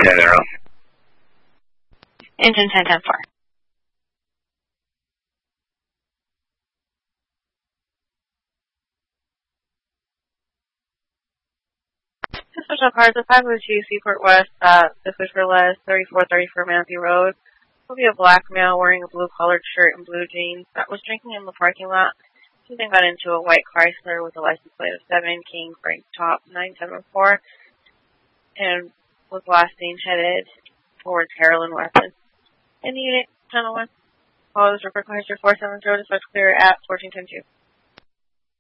10-0. Engine 10-10-4. Special cars at 502 Seaport West, the Fisher Les, 3434 Matthew Road. Will be a black male wearing a blue collared shirt and blue jeans that was drinking in the parking lot. He then got into a white Chrysler with a license plate of 7 King Frank Top 974 and was last seen headed towards Carolyn Weapons. In the unit, gentlemen, follows River Chrysler 470 dispatch clear at 1410-2.